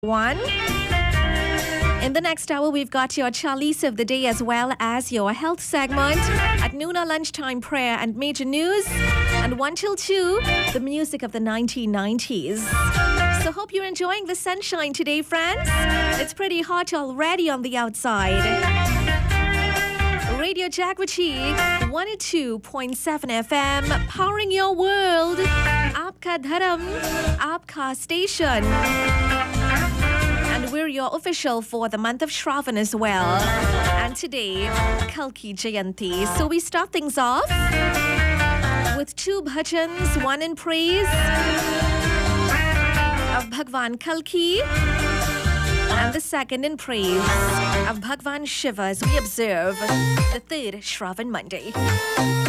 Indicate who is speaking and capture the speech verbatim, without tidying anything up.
Speaker 1: One. In the next hour, we've got your Chalice of the day as well as your health segment. At noon, our lunchtime prayer and major news. And one till two, the music of the nineteen nineties. So hope you're enjoying the sunshine today, friends. It's pretty hot already on the outside. Radio Jagwachi, one oh two point seven F M, powering your world. Aapka Dharam, Aapka Station. And we're your official for the month of Shravan as well. And today, Kalki Jayanti. So we start things off with two bhajans, one in praise of Bhagwan Kalki and the second in praise of Bhagwan Shiva as we observe the third Shravan Monday.